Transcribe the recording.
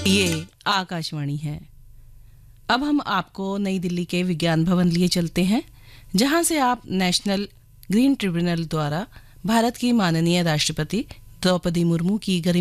ये आकाशवाणी है। अब हम आपको नई दिल्ली के विज्ञान भवन लिए चलते हैं, जहां से आप नेशनल ग्रीन ट्रिब्यूनल द्वारा भारत की माननीय राष्ट्रपति द्रौपदी मुर्मू की